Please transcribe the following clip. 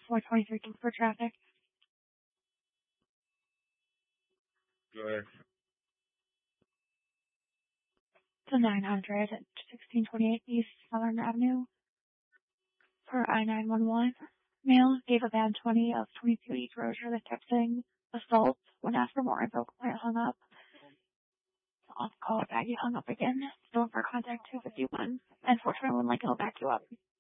423 for traffic. Good. To 900 at 1628 East Southern Avenue. For I-911. Male gave a band 20 of 22 East Rozier that kept saying assault. When asked for more info, client hung up. Off call, Baggy hung up again. Still for contact 251. And 421 Lincoln will back you up.